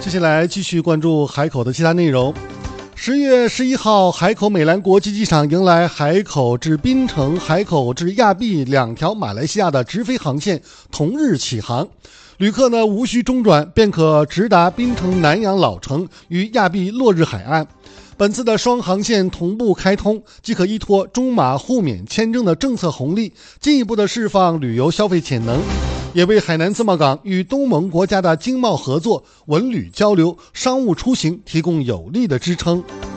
接下来继续关注海口的其他内容。10月11号，海口美兰国际机场迎来海口至槟城、海口至亚庇2条马来西亚的直飞航线同日起航，旅客呢无需中转便可直达槟城南洋老城与亚庇落日海岸。本次的双航线同步开通，即可依托中马互免签证的政策红利，进一步的释放旅游消费潜能，也为海南自贸港与东盟国家的经贸合作、文旅交流、商务出行提供有力的支撑。